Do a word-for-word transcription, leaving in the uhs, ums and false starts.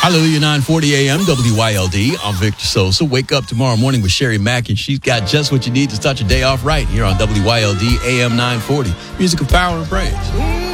Hallelujah, nine forty a.m. W Y L D. I'm Victor Sosa. Wake up tomorrow morning with Sherry Mack, and she's got just what you need to start your day off right here on W Y L D A M nine forty. Music of power and praise.